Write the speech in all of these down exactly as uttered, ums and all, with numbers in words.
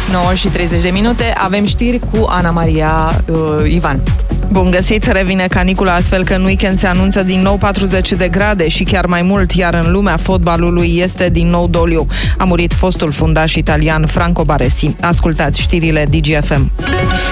nouă și treizeci de minute, avem știri cu Ana Maria uh, Ivan. Bun găsit, revine canicula astfel că în weekend se anunță din nou patruzeci de grade și chiar mai mult, iar în lumea fotbalului este din nou doliu. A murit fostul fundaș italian Franco Baresi. Ascultați știrile D G F M.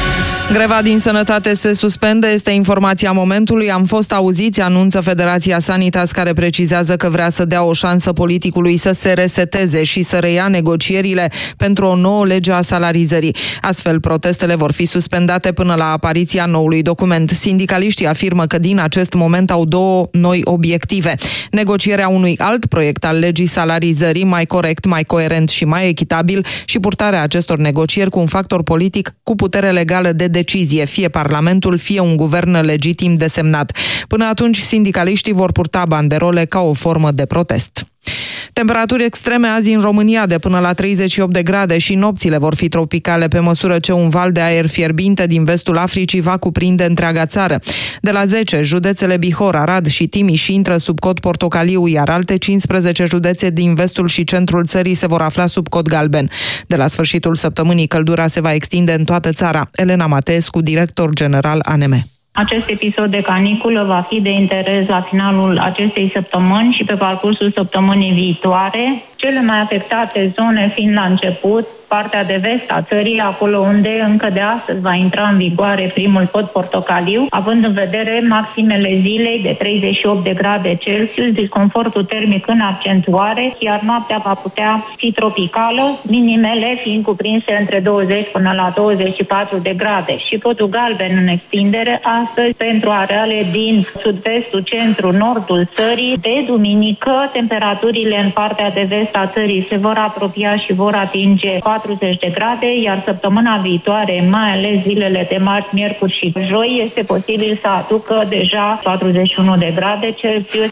Greva din sănătate se suspendă, este informația momentului. Am fost auziți, anunță Federația Sanitas, care precizează că vrea să dea o șansă politicului să se reseteze și să reia negocierile pentru o nouă lege a salarizării. Astfel, protestele vor fi suspendate până la apariția noului document. Sindicaliștii afirmă că din acest moment au două noi obiective: negocierea unui alt proiect al legii salarizării, mai corect, mai coerent și mai echitabil, și purtarea acestor negocieri cu un factor politic cu putere legală de decizie, fie Parlamentul, fie un guvern legitim desemnat. Până atunci, sindicaliștii vor purta banderole ca o formă de protest. Temperaturi extreme azi în România de până la treizeci și opt de grade și nopțile vor fi tropicale pe măsură ce un val de aer fierbinte din vestul Africii va cuprinde întreaga țară. De la zece, județele Bihor, Arad și Timiș intră sub cod portocaliu, iar alte cincisprezece județe din vestul și centrul țării se vor afla sub cod galben. De la sfârșitul săptămânii, căldura se va extinde în toată țara. Elena Mateescu, director general A N M. Acest episod de caniculă va fi de interes la finalul acestei săptămâni și pe parcursul săptămânii viitoare. Cele mai afectate zone fiind la început, partea de vest a țării, acolo unde încă de astăzi va intra în vigoare primul cod portocaliu, având în vedere maximele zilei de treizeci și opt de grade Celsius, disconfortul termic în accentuare, iar noaptea va putea fi tropicală, minimele fiind cuprinse între douăzeci până la douăzeci și patru de grade. Și codul galben în extindere astăzi pentru areale din sud-vestul, centru, nordul țării. De duminică, temperaturile în partea de vest a țării se vor apropia și vor atinge patruzeci de grade, iar săptămâna viitoare, mai ales zilele de marți, miercuri și joi, este posibil să aducă deja patruzeci și unu de grade Celsius.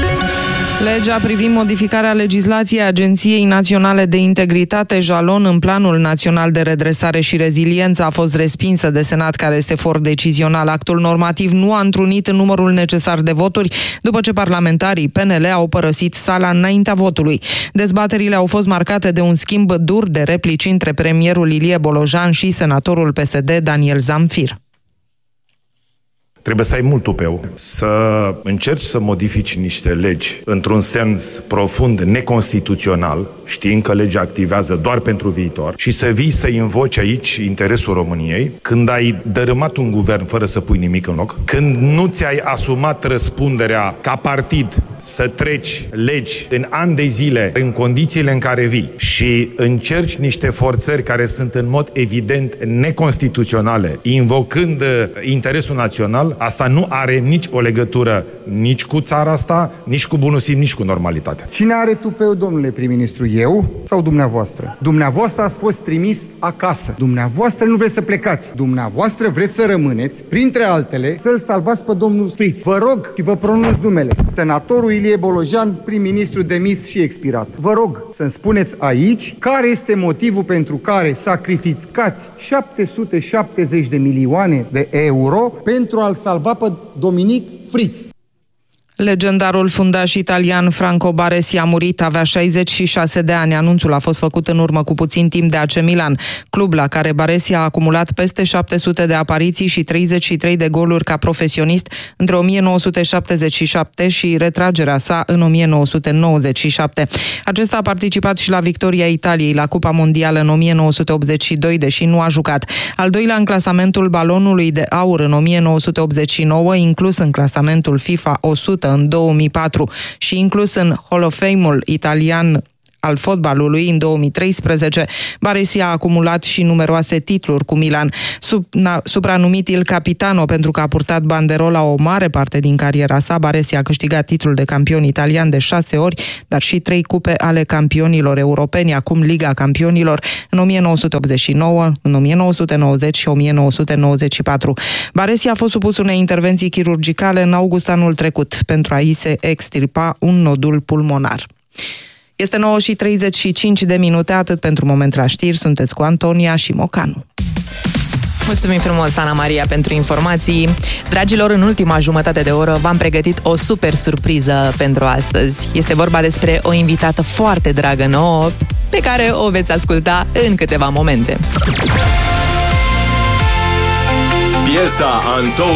Legea privind modificarea legislației Agenției Naționale de Integritate, jalon în Planul Național de Redresare și Reziliență, a fost respinsă de Senat, care este for decizional. Actul normativ nu a întrunit numărul necesar de voturi, după ce parlamentarii P N L au părăsit sala înaintea votului. Dezbaterile au fost marcate de un schimb dur de replici între premierul Ilie Bolojan și senatorul P S D Daniel Zamfir. Trebuie să ai mult tupeu, să încerci să modifici niște legi într-un sens profund neconstituțional, știind că legea activează doar pentru viitor, și să vii să invoci aici interesul României, când ai dărâmat un guvern fără să pui nimic în loc, când nu ți-ai asumat răspunderea ca partid să treci legi în ani de zile în condițiile în care vii și încerci niște forțări care sunt în mod evident neconstituționale, invocând interesul național. Asta nu are nici o legătură nici cu țara asta, nici cu bunul simț, nici cu normalitatea. Cine are tupeu, domnule prim-ministru, eu sau dumneavoastră? Dumneavoastră ați fost trimis acasă. Dumneavoastră nu vreți să plecați. Dumneavoastră vreți să rămâneți, printre altele, să-l salvați pe domnul Friț. Vă rog și vă pronunț numele. Senatorul Ilie Bolojan, prim-ministru demis și expirat. Vă rog să-mi spuneți aici care este motivul pentru care sacrificați șapte sute șaptezeci de milioane de euro pentru a-l salva pe Dominic Friț. Legendarul fundaș italian Franco Baresi a murit, avea șaizeci și șase de ani. Anunțul a fost făcut în urmă cu puțin timp de A C Milan, club la care Baresi a acumulat peste șapte sute de apariții și treizeci și trei de goluri ca profesionist între o mie nouă sute șaptezeci și șapte și retragerea sa în o mie nouă sute nouăzeci și șapte. Acesta a participat și la victoria Italiei la Cupa Mondială în o mie nouă sute optzeci și doi, deși nu a jucat. Al doilea în clasamentul balonului de aur în o mie nouă sute optzeci și nouă, inclus în clasamentul FIFA o sută în două mii patru și inclus în Hall of Fame-ul italian al fotbalului în două mii treisprezece, Baresi a acumulat și numeroase titluri cu Milan. Sub, na, supranumit Il Capitano pentru că a purtat banderola o mare parte din cariera sa, Baresi a câștigat titlul de campion italian de șase ori, dar și trei cupe ale campionilor europeni, acum Liga Campionilor, în o mie nouă sute optzeci și nouă, în o mie nouă sute nouăzeci și o mie nouă sute nouăzeci și patru. Baresi a fost supus unei intervenții chirurgicale în august anul trecut pentru a-i se extirpa un nodul pulmonar. Este nouă și treizeci și cinci de minute, atât pentru moment la știri. Sunteți cu Antonia și Mocanu. Mulțumim frumos, Ana Maria, pentru informații. Dragilor, în ultima jumătate de oră v-am pregătit o super surpriză pentru astăzi. Este vorba despre o invitată foarte dragă nouă, pe care o veți asculta în câteva momente. Piesa Antou